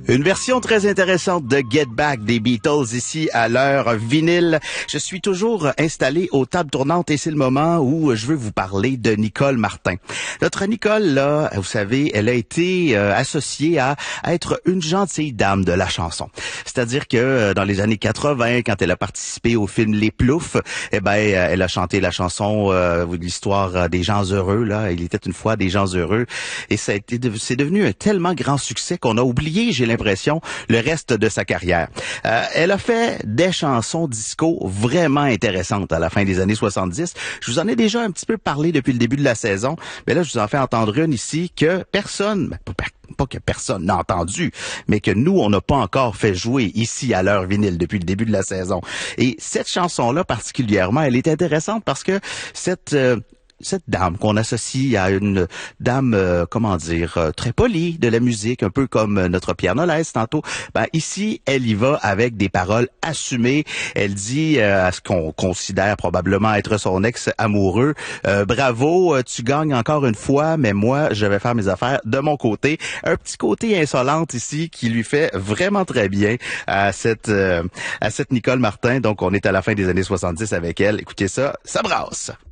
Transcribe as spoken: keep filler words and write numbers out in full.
Une version très intéressante de Get Back des Beatles ici à l'heure vinyle. Je suis toujours installé aux tables tournantes et c'est le moment où je veux vous parler de Nicole Martin. Notre Nicole, là, vous savez, elle a été euh, associée à, à être une gentille dame de la chanson. C'est-à-dire que euh, dans les années quatre-vingt, quand elle a participé au film Les Ploufs, eh ben, euh, elle a chanté la chanson euh, l'histoire des gens heureux. Là, il était une fois des gens heureux, et ça a été, c'est devenu un tellement grand succès qu'on a oublié, j'ai l'impression, le reste de sa carrière. Euh, elle a fait des chansons disco vraiment intéressantes à la fin des années soixante-dix. Je vous en ai déjà un petit peu parlé depuis le début de la saison, mais là, je vous en fais entendre une ici que personne, ben, pas, pas que personne n'a entendu, mais que nous, on n'a pas encore fait jouer ici à l'heure vinyle depuis le début de la saison. Et cette chanson-là, particulièrement, elle est intéressante parce que cette... Euh, cette dame qu'on associe à une dame, euh, comment dire, euh, très polie de la musique, un peu comme euh, notre Pierre Nolès tantôt, ben ici, elle y va avec des paroles assumées. Elle dit euh, à ce qu'on considère probablement être son ex-amoureux, euh, bravo, euh, tu gagnes encore une fois, mais moi, je vais faire mes affaires de mon côté. Un petit côté insolente ici qui lui fait vraiment très bien à cette, euh, à cette Nicole Martin. Donc, on est à la fin des années soixante-dix avec elle. Écoutez ça, ça brasse!